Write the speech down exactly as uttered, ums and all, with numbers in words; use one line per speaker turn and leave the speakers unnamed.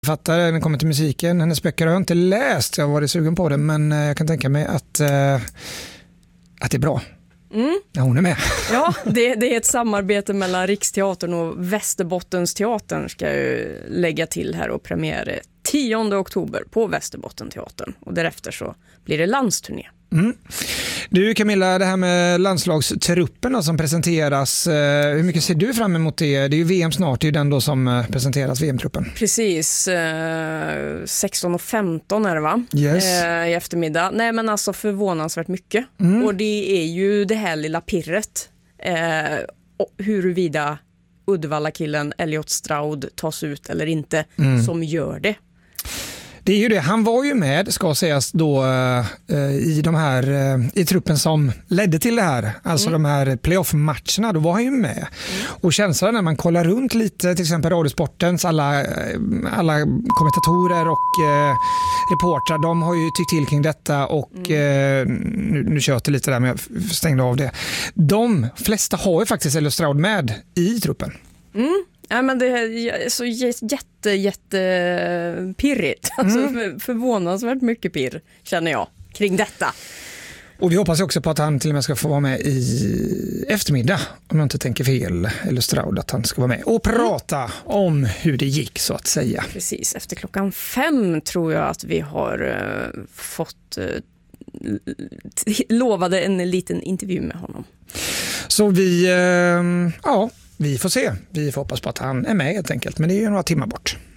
Fattar när det kommer till musiken. Hennes böcker har jag inte läst, jag har varit sugen på det, men jag kan tänka mig att, uh, att det är bra. Mm. Ja, hon är med.
Ja, det, det är ett samarbete mellan Riksteatern och Västerbottensteatern, ska jag lägga till här, och premiär tionde oktober på Västerbottenteatern, och därefter så blir det landsturné.
Mm. Du Camilla, det här med landslagstruppen som presenteras, hur mycket ser du fram emot det? Det är ju V M snart, det är ju den då som presenteras, V M-truppen.
Precis, eh, sexton och femton är det va?
Yes.
Eh, i eftermiddag. Nej men alltså förvånansvärt mycket.
Mm.
Och det är ju det här lilla pirret. Eh, huruvida Uddevalla-killen Elliot Stroud tas ut eller inte, mm. som gör det.
Det är ju det. Han var ju med, ska sägas då, uh, i de här uh, i truppen som ledde till det här. Alltså mm. de här playoff-matcherna, då var han ju med. Mm. Och känslan när man kollar runt lite, till exempel Radiosportens alla, alla kommentatorer och uh, reportrar, de har ju tyckt till kring detta och mm. uh, nu, nu kör jag lite där, men jag stängde av det. De flesta har ju faktiskt Elliot Stroud med i truppen.
Mm. Ja, men det är så jätte, jätte pirrigt. Alltså mm. förvånansvärt mycket pirr, känner jag, kring detta.
Och vi hoppas också på att han till och med ska få vara med i eftermiddag, om jag inte tänker fel, eller Stroud, att han ska vara med och prata mm. om hur det gick, så att säga.
Precis, efter klockan fem tror jag att vi har uh, fått uh, lovade en liten intervju med honom.
Så vi, uh, ja... Vi får se. Vi får hoppas på att han är med helt enkelt. Men det är ju några timmar bort.